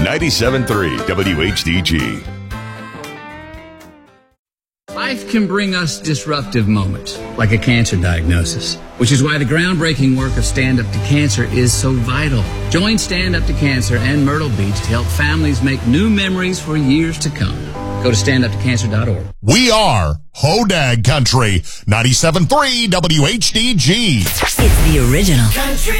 97.3 WHDG. Life can bring us disruptive moments, like a cancer diagnosis, which is why the groundbreaking work of Stand Up to Cancer is so vital. Join Stand Up to Cancer and Myrtle Beach to help families make new memories for years to come. Go to standuptocancer.org. We are Hodag Country, 97.3 WHDG. It's the original.